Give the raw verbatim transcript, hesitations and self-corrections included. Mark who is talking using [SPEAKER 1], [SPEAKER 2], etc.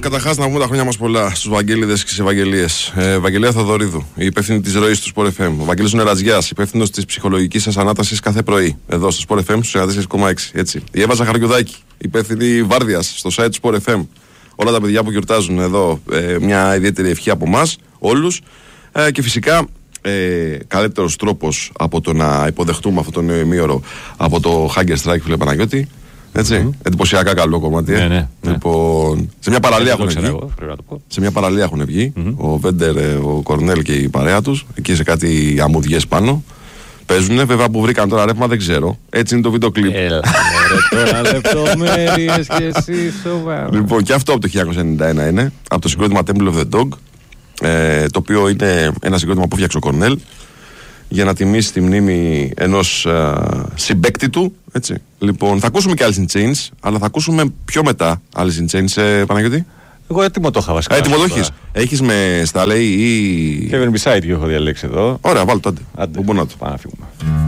[SPEAKER 1] καταρχάς να πούμε τα χρόνια μας πολλά στους Βαγγέλιδες και στις Ευαγγελίες. Ε, Βαγγελία Θοδωρίδου, η υπεύθυνη της ροής του Sport εφ εμ. Ο Βαγγέλης Νεραζιάς, υπεύθυνος της ψυχολογικής σας ανάτασης κάθε πρωί. Εδώ στο Sport εφ εμ, στους ενενήντα τέσσερα κόμμα έξι. Έτσι. Η Εύα Ζαχαριουδάκη, υπεύθυνη βάρδιας στο site του Sport εφ εμ. Όλα τα παιδιά που γιορτάζουν εδώ, ε, μια ιδιαίτερη ευχή από εμάς, όλους. Ε, και φυσικά, ε, καλύτερος τρόπος από το να υποδεχτούμε αυτό το νέο ημίωρο από το Hunger Strike, φίλε Παναγιώτη. Έτσι, mm-hmm. εντυπωσιακά καλό κομμάτι.
[SPEAKER 2] Ναι, ναι, ναι.
[SPEAKER 1] Λοιπόν, σε μια παραλία έχουν βγει.
[SPEAKER 2] Εγώ,
[SPEAKER 1] σε μια παραλία έχουν βγει.
[SPEAKER 2] Mm-hmm.
[SPEAKER 1] Ο Βέντερ, ο Κορνέλ και η παρέα τους. Εκεί σε κάτι αμμουδιές πάνω. Παίζουνε. Βέβαια που βρήκαν τώρα ρεύμα δεν ξέρω. Έτσι είναι το βίντεο κλιπ.
[SPEAKER 2] Έλα, τώρα λεπτομέρειες και εσύ σοβαρά.
[SPEAKER 1] Λοιπόν, και αυτό από το χίλια εννιακόσια ενενήντα ένα είναι. Από το συγκρότημα Temple of the Dog. Ε, το οποίο είναι ένα συγκρότημα που φτιάξε ο Κορνέλ για να τιμήσει τη μνήμη ενός uh, συμπαίκτη του, έτσι. Λοιπόν, θα ακούσουμε και Alice in Chains, αλλά θα ακούσουμε πιο μετά Alice in Chains, ε, Παναγιώτη.
[SPEAKER 2] Εγώ έτοιμο το είχα βασικά.
[SPEAKER 1] Α, έτοιμο το έχεις. Έχεις με Σταλέι ή...
[SPEAKER 2] Kevin Beside έχω διαλέξει εδώ.
[SPEAKER 1] Ωραία, βάλω τότε.
[SPEAKER 2] Άντε,
[SPEAKER 1] Πού να το.
[SPEAKER 2] πάμε να φύγουμε.